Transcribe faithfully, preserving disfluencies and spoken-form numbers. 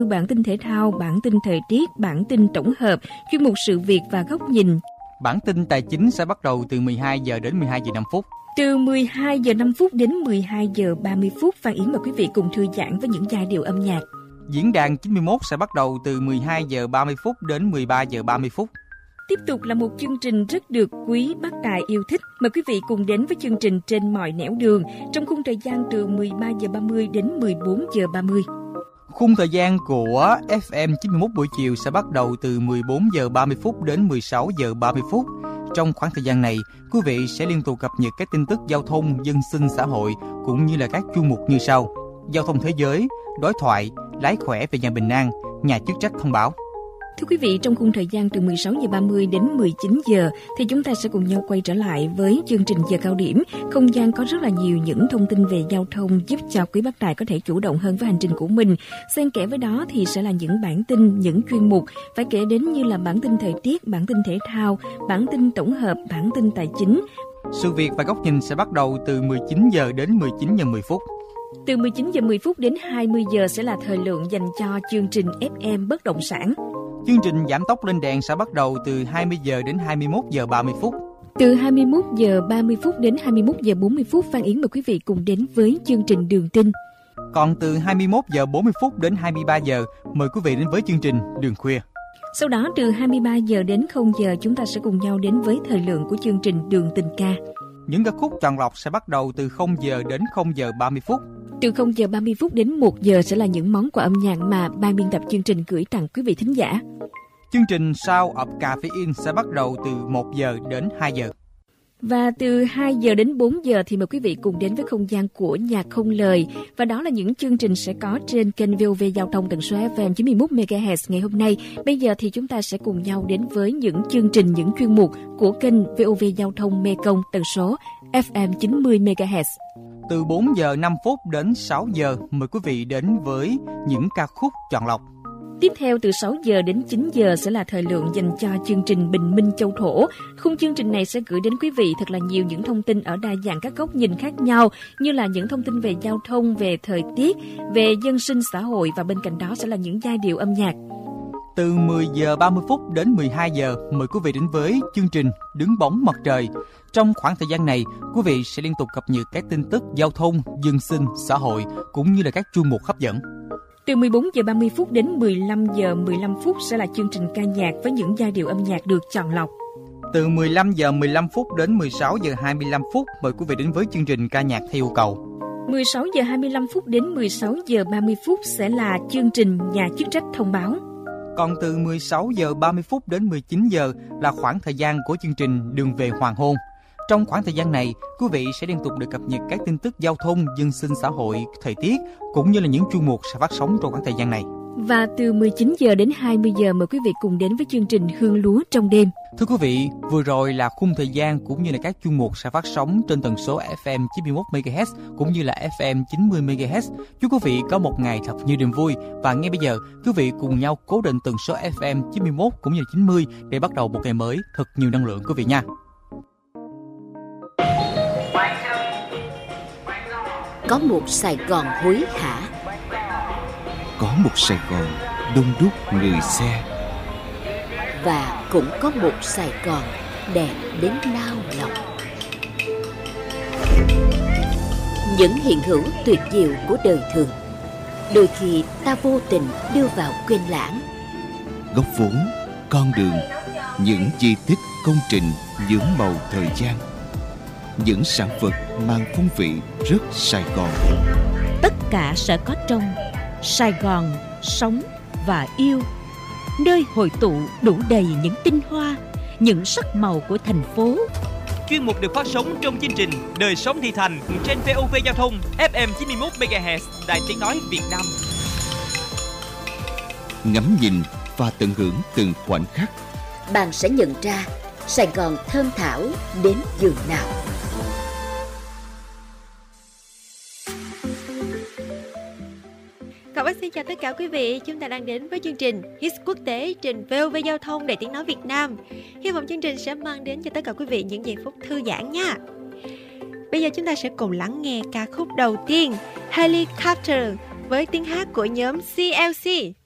bản tin thể thao, bản tin thời tiết, bản tin tổng hợp, chuyên mục sự việc và góc nhìn. Bản tin tài chính sẽ bắt đầu từ mười hai giờ đến mười hai giờ năm phút. Từ mười hai giờ năm phút đến mười hai giờ ba mươi phút, Phan Yến mời quý vị cùng thư giãn với những giai điệu âm nhạc. Diễn đàn chín mươi mốt sẽ bắt đầu từ mười hai giờ ba mươi phút đến mười ba giờ ba mươi phút. Tiếp tục là một chương trình rất được quý bác tài yêu thích. Mời quý vị cùng đến với chương trình Trên mọi nẻo đường trong khung thời gian từ mười ba giờ ba mươi đến mười bốn giờ ba mươi. Khung thời gian của ép em chín mươi mốt buổi chiều sẽ bắt đầu từ mười bốn giờ ba mươi phút đến mười sáu giờ ba mươi phút. Trong khoảng thời gian này, quý vị sẽ liên tục cập nhật các tin tức giao thông, dân sinh, xã hội cũng như là các chuyên mục như sau: giao thông thế giới, đối thoại, lái khỏe về nhà bình an, nhà chức trách thông báo. Thưa quý vị, trong khung thời gian từ mười sáu giờ ba mươi đến mười chín giờ thì chúng ta sẽ cùng nhau quay trở lại với chương trình giờ cao điểm. Không gian có rất là nhiều những thông tin về giao thông giúp cho quý bác tài có thể chủ động hơn với hành trình của mình. Xen kẽ với đó thì sẽ là những bản tin, những chuyên mục phải kể đến như là bản tin thời tiết, bản tin thể thao, bản tin tổng hợp, bản tin tài chính. Sự việc và góc nhìn sẽ bắt đầu từ mười chín giờ đến mười chín giờ mười phút. Từ mười chín giờ mười phút đến hai mươi giờ sẽ là thời lượng dành cho chương trình ép em bất động sản. Chương trình giảm tốc lên đèn sẽ bắt đầu từ hai mươi giờ đến hai mươi mốt giờ ba mươi phút. Từ hai mươi mốt giờ ba mươi phút đến hai mươi mốt giờ bốn mươi phút, Phan Yến mời quý vị cùng đến với chương trình Đường tin. Còn từ hai mươi mốt giờ bốn mươi phút đến hai mươi ba giờ, mời quý vị đến với chương trình Đường khuya. Sau đó từ hai mươi ba giờ đến không giờ, chúng ta sẽ cùng nhau đến với thời lượng của chương trình Đường tình ca. Những ca khúc chọn lọc sẽ bắt đầu từ không giờ đến không giờ ba mươi phút. Từ không giờ ba mươi phút đến một giờ sẽ là những món quà âm nhạc mà ban biên tập chương trình gửi tặng quý vị thính giả. Chương trình Sound of Caffeine sẽ bắt đầu từ một giờ đến hai giờ. Và từ hai giờ đến bốn giờ thì mời quý vị cùng đến với không gian của nhạc không lời. Và đó là những chương trình sẽ có trên kênh vê o vê Giao thông tần số ép em chín mươi mốt mê ga héc ngày hôm nay. Bây giờ thì chúng ta sẽ cùng nhau đến với những chương trình, những chuyên mục của kênh vê o vê Giao thông Mê Công tần số ép em chín mươi mê ga héc. Từ bốn giờ năm phút đến sáu giờ, mời quý vị đến với những ca khúc chọn lọc. Tiếp theo từ sáu giờ đến chín giờ sẽ là thời lượng dành cho chương trình Bình Minh Châu Thổ. Khung chương trình này sẽ gửi đến quý vị thật là nhiều những thông tin ở đa dạng các góc nhìn khác nhau, như là những thông tin về giao thông, về thời tiết, về dân sinh xã hội, và bên cạnh đó sẽ là những giai điệu âm nhạc. Từ mười giờ ba mươi phút đến mười hai giờ, mời quý vị đến với chương trình Đứng bóng mặt trời. Trong khoảng thời gian này, quý vị sẽ liên tục cập nhật các tin tức giao thông, dân sinh, xã hội cũng như là các chuyên mục hấp dẫn. Từ mười bốn giờ ba mươi phút đến mười lăm giờ mười lăm phút sẽ là chương trình ca nhạc với những giai điệu âm nhạc được chọn lọc. Từ mười lăm giờ mười lăm phút đến mười sáu giờ hai mươi lăm phút, mời quý vị đến với chương trình ca nhạc theo yêu cầu. mười sáu giờ hai mươi lăm phút đến mười sáu giờ ba mươi phút sẽ là chương trình nhà chức trách thông báo. Còn từ mười sáu giờ ba mươi phút đến mười chín giờ là khoảng thời gian của chương trình Đường về hoàng hôn. Trong khoảng thời gian này, quý vị sẽ liên tục được cập nhật các tin tức giao thông, dân sinh xã hội, thời tiết cũng như là những chuyên mục sẽ phát sóng trong khoảng thời gian này. Và từ mười chín giờ đến hai mươi giờ mời quý vị cùng đến với chương trình Hương lúa trong đêm. Thưa quý vị, vừa rồi là khung thời gian cũng như là các chuyên mục sẽ phát sóng trên tần số ép em chín mươi mốt mê ga héc cũng như là ép em chín mươi mê ga héc. Chúc quý vị có một ngày thật nhiều niềm vui. Và ngay bây giờ, quý vị cùng nhau cố định tần số ép em chín mươi mốt cũng như là chín mươi để bắt đầu một ngày mới thật nhiều năng lượng quý vị nha. Có một Sài Gòn hối hả, có một Sài Gòn đông đúc người xe, và cũng có một Sài Gòn đẹp đến nao lòng. Những hiện hữu tuyệt diệu của đời thường, đôi khi ta vô tình đưa vào quên lãng. Góc phố, con đường, những chi tiết công trình nhuốm màu thời gian, những sản vật mang phong vị rất Sài Gòn. Tất cả sẽ có trong Sài Gòn sống và yêu, nơi hội tụ đủ đầy những tinh hoa, những sắc màu của thành phố. Chuyên mục được phát sóng trong chương trình Đời sống thị thành trên vê o vê Giao thông ép em chín mươi mốt mê ga héc, Đài Tiếng nói Việt Nam. Ngắm nhìn và tận hưởng từng khoảnh khắc, Bạn sẽ nhận ra Sài Gòn thơm thảo đến giường nào. Cậu bác xin chào tất cả quý vị, chúng ta đang đến với chương trình Hits Quốc tế trên vê o vê Giao thông Đài Tiếng nói Việt Nam. Hy vọng chương trình sẽ mang đến cho tất cả quý vị những giây phút thư giãn nha. Bây giờ chúng ta sẽ cùng lắng nghe ca khúc đầu tiên, Helicopter, với tiếng hát của nhóm xê lờ xê.